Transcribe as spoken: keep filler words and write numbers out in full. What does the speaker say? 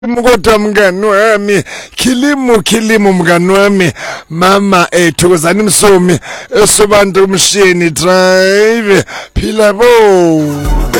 Kodwa mngani wami khilimu khilimu mngani wami mama ethokozani Msomi esobantu umshini drive phila bo.